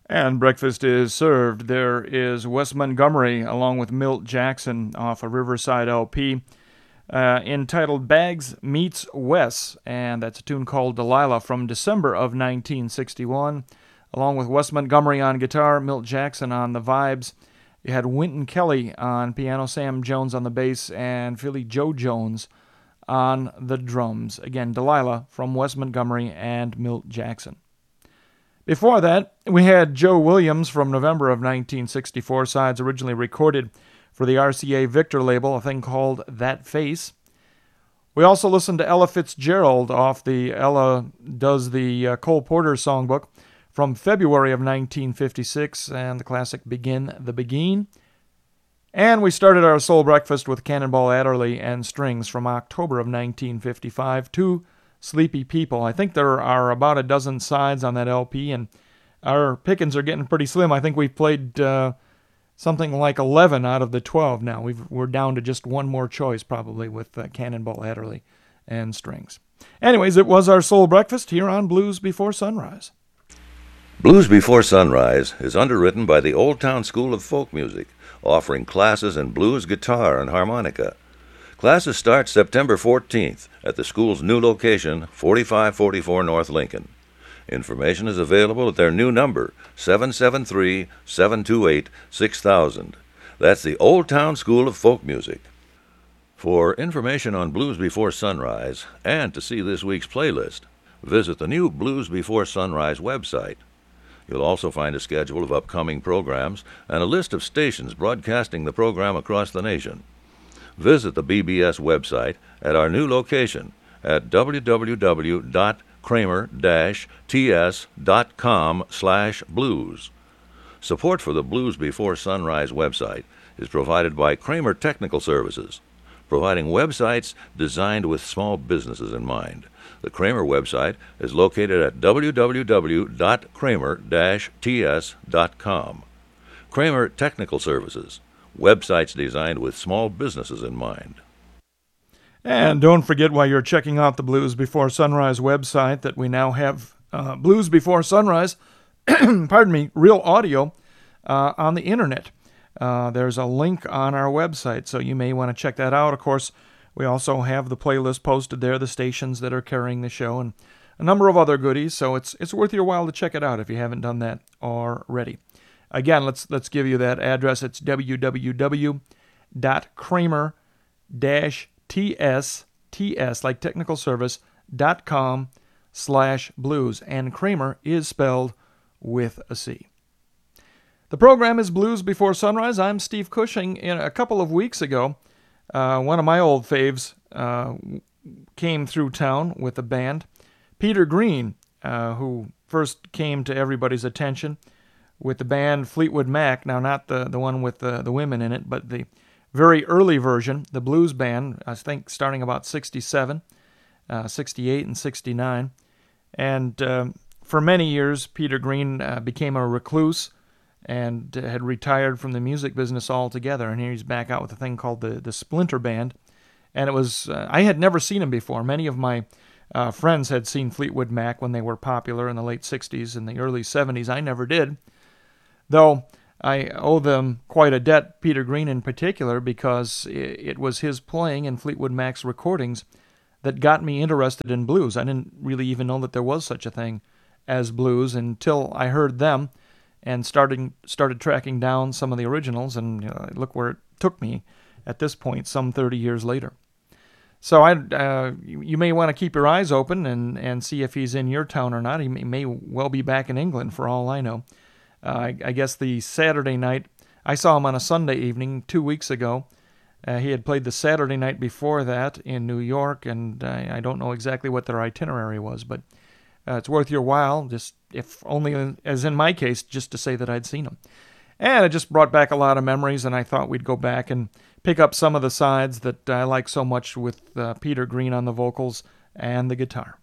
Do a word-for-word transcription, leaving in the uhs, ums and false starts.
And breakfast is served. There is Wes Montgomery along with Milt Jackson off a Riverside L P uh, entitled Bags Meets Wes, and that's a tune called Delilah from December of nineteen sixty-one. Along with Wes Montgomery on guitar, Milt Jackson on the vibes. You had Wynton Kelly on piano, Sam Jones on the bass, and Philly Joe Jones on the drums. Again, Delilah from Wes Montgomery and Milt Jackson. Before that, we had Joe Williams from November of nineteen sixty-four, sides originally recorded for the R C A Victor label, a thing called That Face. We also listened to Ella Fitzgerald off the Ella Does the uh, Cole Porter songbook from February of nineteen fifty-six, and the classic Begin the Begin. And we started our soul breakfast with Cannonball Adderley and Strings from October of nineteen fifty-five, Two Sleepy People. I think there are about a dozen sides on that L P, and our pickings are getting pretty slim. I think we've played uh, something like eleven out of the twelve now. We've, we're down to just one more choice, probably, with uh, Cannonball Adderley and Strings. Anyways, it was our soul breakfast here on Blues Before Sunrise. Blues Before Sunrise is underwritten by the Old Town School of Folk Music, offering classes in blues, guitar, and harmonica. Classes start September fourteenth at the school's new location, forty-five forty-four North Lincoln. Information is available at their new number, seven seven three, seven two eight, six thousand. That's the Old Town School of Folk Music. For information on Blues Before Sunrise and to see this week's playlist, visit the new Blues Before Sunrise website. You'll also find a schedule of upcoming programs and a list of stations broadcasting the program across the nation. Visit the B B S website at our new location at w w w dot kramer dash t s dot com slash blues. Support for the Blues Before Sunrise website is provided by Kramer Technical Services, providing websites designed with small businesses in mind. The Kramer website is located at w w w dot kramer dash t s dot com. Kramer Technical Services, websites designed with small businesses in mind. And don't forget, while you're checking out the Blues Before Sunrise website, that we now have uh, Blues Before Sunrise, pardon me, real audio uh, on the internet. Uh, there's a link on our website, so you may want to check that out. Of course, we also have the playlist posted there, the stations that are carrying the show, and a number of other goodies, so it's it's worth your while to check it out if you haven't done that already. Again, let's let's give you that address. It's w w w dot kramer dash t s, T S like technical service, dot com slash blues. And Kramer is spelled with a C. The program is Blues Before Sunrise. I'm Steve Cushing. In a couple of weeks ago, uh, one of my old faves uh, came through town with a band. Peter Green, uh, who first came to everybody's attention with the band Fleetwood Mac, now not the, the one with the, the women in it, but the very early version, the blues band, I think starting about sixty-seven, uh, sixty-eight, and sixty-nine. And uh, for many years, Peter Green uh, became a recluse and uh, had retired from the music business altogether. And here he's back out with a thing called the, the Splinter Band. And it was, uh, I had never seen him before. Many of my uh, friends had seen Fleetwood Mac when they were popular in the late sixties and the early seventies. I never did. Though I owe them quite a debt, Peter Green in particular, because it was his playing in Fleetwood Mac's recordings that got me interested in blues. I didn't really even know that there was such a thing as blues until I heard them and started started tracking down some of the originals, and you know, look where it took me at this point, some thirty years later. So I, uh, you may want to keep your eyes open and, and see if he's in your town or not. He may, may well be back in England for all I know. Uh, I, I guess the Saturday night, I saw him on a Sunday evening two weeks ago. Uh, he had played the Saturday night before that in New York, and I, I don't know exactly what their itinerary was, but uh, it's worth your while, just if only, as in my case, just to say that I'd seen him. And it just brought back a lot of memories, and I thought we'd go back and pick up some of the sides that I like so much with uh, Peter Green on the vocals and the guitar.